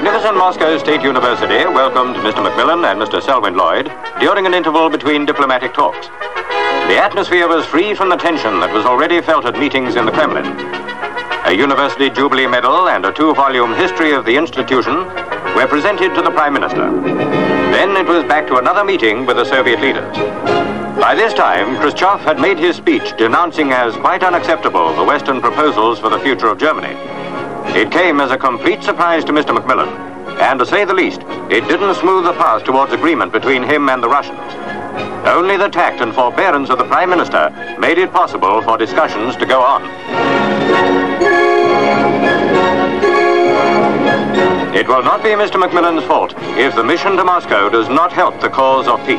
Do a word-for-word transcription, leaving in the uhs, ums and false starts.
magnificent Moscow State University welcomed Mister Macmillan and Mister Selwyn Lloyd during an interval between diplomatic talks. The atmosphere was free from the tension that was already felt at meetings in the Kremlin. A University Jubilee Medal and a two-volume history of the institution were presented to the Prime Minister. Then it was back to another meeting with the Soviet leaders. By this time, Khrushchev had made his speech denouncing as quite unacceptable the Western proposals for the future of Germany. It came as a complete surprise to Mister Macmillan, and to say the least, it didn't smooth the path towards agreement between him and the Russians. Only the tact and forbearance of the Prime Minister made it possible for discussions to go on. It will not be Mister Macmillan's fault if the mission to Moscow does not help the cause of peace.